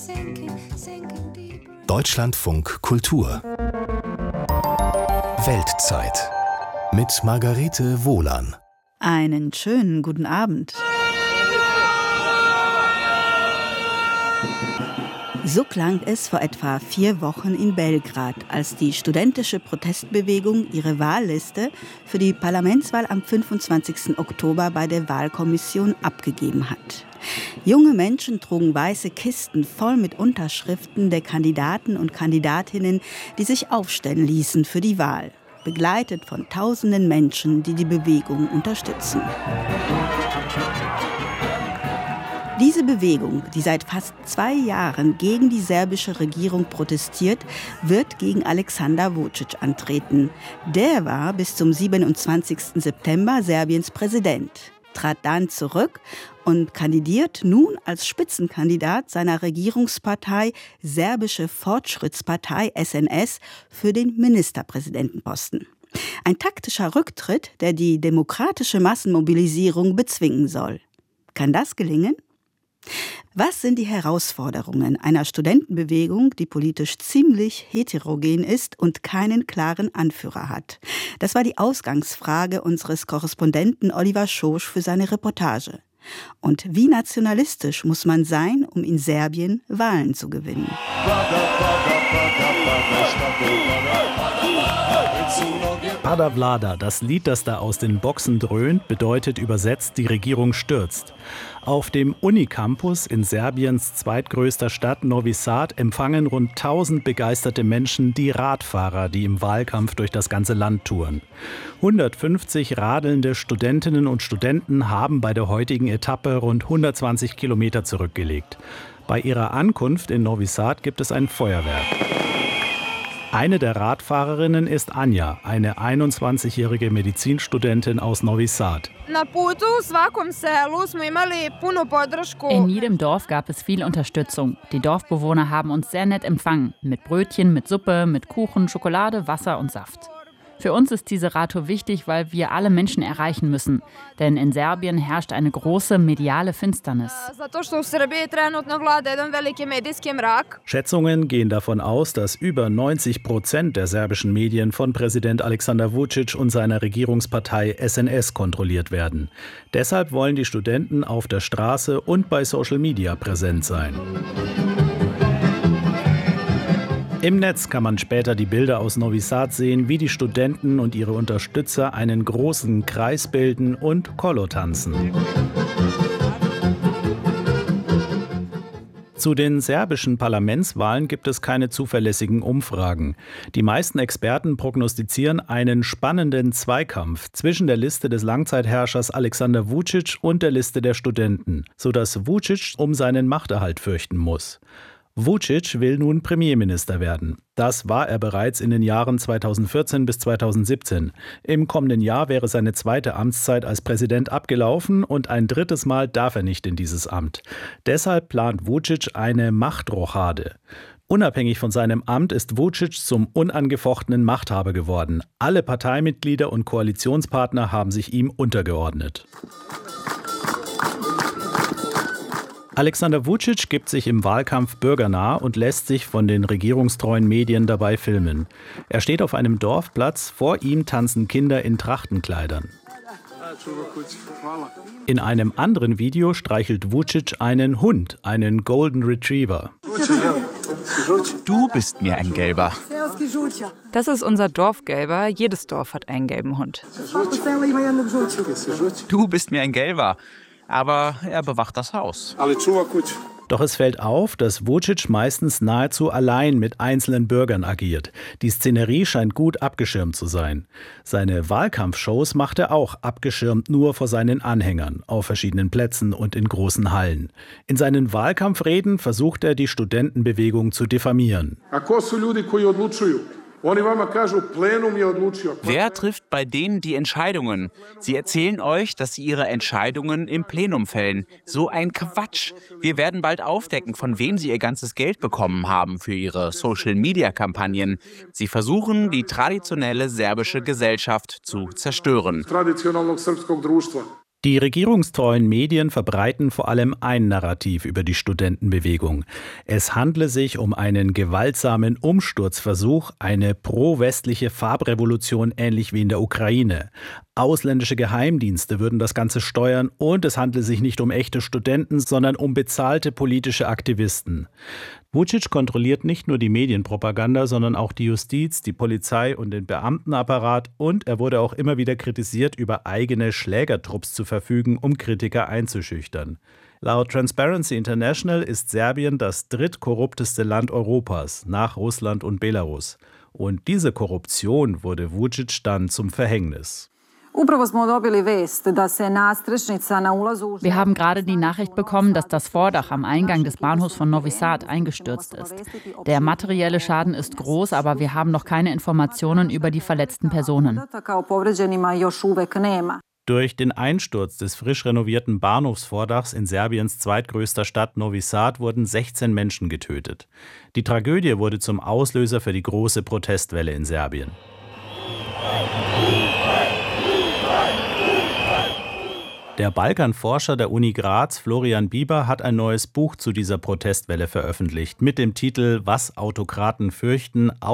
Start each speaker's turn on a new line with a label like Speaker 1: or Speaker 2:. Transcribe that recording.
Speaker 1: Deutschlandfunk Kultur Weltzeit mit Margarete Wohlan.
Speaker 2: Einen schönen guten Abend. So klang es vor etwa 4 Wochen in Belgrad, als die studentische Protestbewegung ihre Wahlliste für die Parlamentswahl am 25. Oktober bei der Wahlkommission abgegeben hat. Junge Menschen trugen weiße Kisten voll mit Unterschriften der Kandidaten und Kandidatinnen, die sich aufstellen ließen für die Wahl, begleitet von tausenden Menschen, die die Bewegung unterstützen. Diese Bewegung, die seit fast 2 Jahren gegen die serbische Regierung protestiert, wird gegen Aleksandar Vučić antreten. Der war bis zum 27. September Serbiens Präsident, trat dann zurück und kandidiert nun als Spitzenkandidat seiner Regierungspartei Serbische Fortschrittspartei SNS für den Ministerpräsidentenposten. Ein taktischer Rücktritt, der die demokratische Massenmobilisierung bezwingen soll. Kann das gelingen? Was sind die Herausforderungen einer Studentenbewegung, die politisch ziemlich heterogen ist und keinen klaren Anführer hat? Das war die Ausgangsfrage unseres Korrespondenten Oliver Schosch für seine Reportage. Und wie nationalistisch muss man sein, um in Serbien Wahlen zu gewinnen?
Speaker 3: Pada Vlada, das Lied, das da aus den Boxen dröhnt, bedeutet übersetzt, die Regierung stürzt. Auf dem Unicampus in Serbiens zweitgrößter Stadt Novi Sad empfangen rund 1000 begeisterte Menschen die Radfahrer, die im Wahlkampf durch das ganze Land touren. 150 radelnde Studentinnen und Studenten haben bei der heutigen Etappe rund 120 Kilometer zurückgelegt. Bei ihrer Ankunft in Novi Sad gibt es ein Feuerwerk. Eine der Radfahrerinnen ist Anja, eine 21-jährige Medizinstudentin aus Novi Sad.
Speaker 4: In jedem Dorf gab es viel Unterstützung. Die Dorfbewohner haben uns sehr nett empfangen. Mit Brötchen, mit Suppe, mit Kuchen, Schokolade, Wasser und Saft. Für uns ist diese Radtour wichtig, weil wir alle Menschen erreichen müssen. Denn in Serbien herrscht eine große mediale Finsternis.
Speaker 3: Schätzungen gehen davon aus, dass über 90% der serbischen Medien von Präsident Aleksandar Vučić und seiner Regierungspartei SNS kontrolliert werden. Deshalb wollen die Studenten auf der Straße und bei Social Media präsent sein. Im Netz kann man später die Bilder aus Novi Sad sehen, wie die Studenten und ihre Unterstützer einen großen Kreis bilden und Kolo tanzen. Zu den serbischen Parlamentswahlen gibt es keine zuverlässigen Umfragen. Die meisten Experten prognostizieren einen spannenden Zweikampf zwischen der Liste des Langzeitherrschers Aleksandar Vučić und der Liste der Studenten, sodass Vučić um seinen Machterhalt fürchten muss. Vučić will nun Premierminister werden. Das war er bereits in den Jahren 2014 bis 2017. Im kommenden Jahr wäre seine zweite Amtszeit als Präsident abgelaufen und ein 3. Mal darf er nicht in dieses Amt. Deshalb plant Vučić eine Machtrochade. Unabhängig von seinem Amt ist Vučić zum unangefochtenen Machthaber geworden. Alle Parteimitglieder und Koalitionspartner haben sich ihm untergeordnet. Aleksandar Vučić gibt sich im Wahlkampf bürgernah und lässt sich von den regierungstreuen Medien dabei filmen. Er steht auf einem Dorfplatz, vor ihm tanzen Kinder in Trachtenkleidern. In einem anderen Video streichelt Vučić einen Hund, einen Golden Retriever.
Speaker 5: Du bist mir ein Gelber.
Speaker 6: Das ist unser Dorfgelber. Jedes Dorf hat einen gelben Hund.
Speaker 5: Du bist mir ein Gelber. Aber er bewacht das Haus.
Speaker 3: Doch es fällt auf, dass Vučić meistens nahezu allein mit einzelnen Bürgern agiert. Die Szenerie scheint gut abgeschirmt zu sein. Seine Wahlkampfshows macht er auch abgeschirmt nur vor seinen Anhängern, auf verschiedenen Plätzen und in großen Hallen. In seinen Wahlkampfreden versucht er, die Studentenbewegung zu diffamieren.
Speaker 5: Wer trifft bei denen die Entscheidungen? Sie erzählen euch, dass sie ihre Entscheidungen im Plenum fällen. So ein Quatsch. Wir werden bald aufdecken, von wem sie ihr ganzes Geld bekommen haben für ihre Social-Media-Kampagnen. Sie versuchen, die traditionelle serbische Gesellschaft zu zerstören.
Speaker 3: Die regierungstreuen Medien verbreiten vor allem ein Narrativ über die Studentenbewegung. Es handle sich um einen gewaltsamen Umsturzversuch, eine pro-westliche Farbrevolution ähnlich wie in der Ukraine. Ausländische Geheimdienste würden das Ganze steuern und es handle sich nicht um echte Studenten, sondern um bezahlte politische Aktivisten. Vučić kontrolliert nicht nur die Medienpropaganda, sondern auch die Justiz, die Polizei und den Beamtenapparat und er wurde auch immer wieder kritisiert, über eigene Schlägertrupps zu verfügen, um Kritiker einzuschüchtern. Laut Transparency International ist Serbien das drittkorrupteste Land Europas, nach Russland und Belarus. Und diese Korruption wurde Vučić dann zum Verhängnis.
Speaker 4: Wir haben gerade die Nachricht bekommen, dass das Vordach am Eingang des Bahnhofs von Novi Sad eingestürzt ist. Der materielle Schaden ist groß, aber wir haben noch keine Informationen über die verletzten Personen.
Speaker 3: Durch den Einsturz des frisch renovierten Bahnhofsvordachs in Serbiens zweitgrößter Stadt Novi Sad wurden 16 Menschen getötet. Die Tragödie wurde zum Auslöser für die große Protestwelle in Serbien. Der Balkanforscher der Uni Graz, Florian Bieber, hat ein neues Buch zu dieser Protestwelle veröffentlicht mit dem Titel »Was Autokraten fürchten